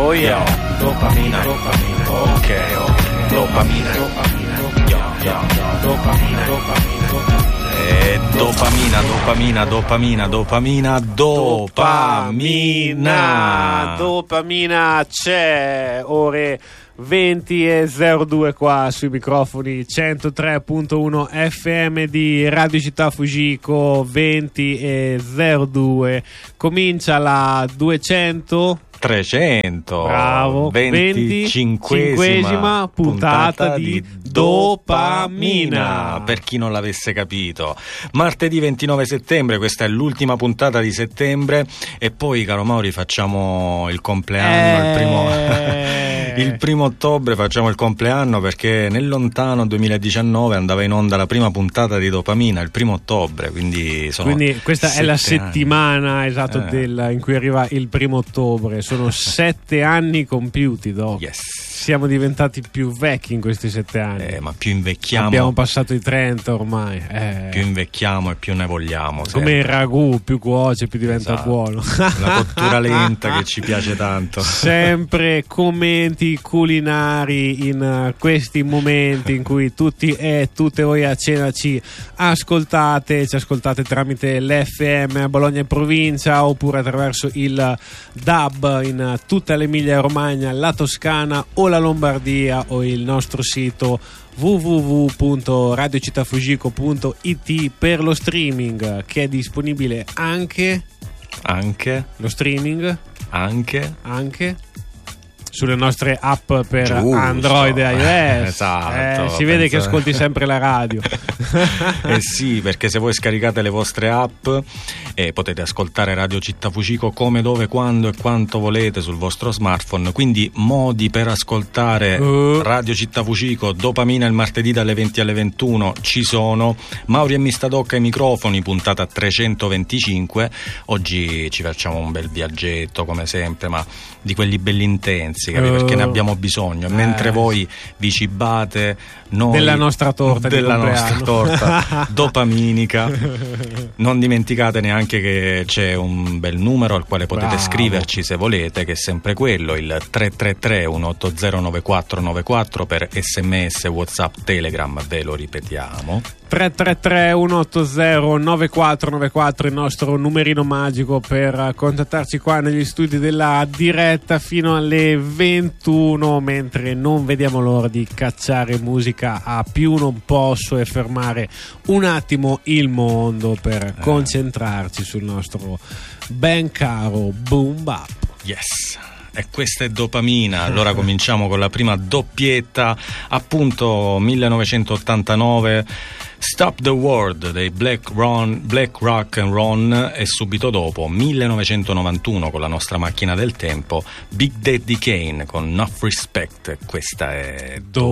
Oh yeah, dopamina, dopamina, ok, dopamina, dopamina, dopamina, dopamina c'è, ore 20:02 qua sui microfoni 103.1 FM di Radio Città Fujiko. 20:02 comincia la 300 bravo 25esima puntata di Dopamina, per chi non l'avesse capito. Martedì 29 settembre, questa è l'ultima puntata di settembre e poi, caro Mauri, facciamo il compleanno il primo ottobre facciamo il compleanno, perché nel lontano 2019 andava in onda la prima puntata di Dopamina il primo ottobre, quindi questa è la settimana esatta in cui arriva il primo ottobre. Sono 7 anni compiuti, Doc. Yes. Siamo diventati più vecchi in questi 7 anni. Ma più invecchiamo. Abbiamo passato i 30 ormai. Più invecchiamo e più ne vogliamo. Come il ragù, più cuoce, più diventa buono. La cottura lenta che ci piace tanto. Sempre commenti culinari in questi momenti in cui tutti e tutte voi a cena ci ascoltate tramite l'FM a Bologna e provincia, oppure attraverso il DAB in tutta l'Emilia Romagna, la Toscana o la Lombardia, o il nostro sito www.radiocittafujiko.it per lo streaming, che è disponibile anche lo streaming anche sulle nostre app per Android e iOS. Esatto, si vede che ascolti sempre la radio. Sì, perché se voi scaricate le vostre app potete ascoltare Radio Città Fujiko come, dove, quando e quanto volete sul vostro smartphone. Quindi modi per ascoltare Radio Città Fujiko, Dopamina il martedì dalle 20 alle 21 ci sono. Mauri e Mistadocca ai microfoni, puntata 325. Oggi ci facciamo un bel viaggetto come sempre, ma di quelli belli intensi, capito? Perché ne abbiamo bisogno. Mentre voi vi cibate, noi della nostra torta dopaminica, non dimenticate neanche che c'è un bel numero al quale potete scriverci se volete, che è sempre quello, il 333 180 9494 per SMS, WhatsApp, Telegram. Ve lo ripetiamo: 333 180 9494, il nostro numerino magico per contattarci qua negli studi della diretta fino alle 21, mentre non vediamo l'ora di cacciare musica a più non posso e fermare un attimo il mondo per concentrarci sul nostro ben caro boom bap. Yes. E questa è Dopamina. Allora cominciamo con la prima doppietta, appunto 1989, Stop the World dei Black Rock and Ron, e subito dopo 1991 con la nostra macchina del tempo Big Daddy Kane con Enough Respect. Questa è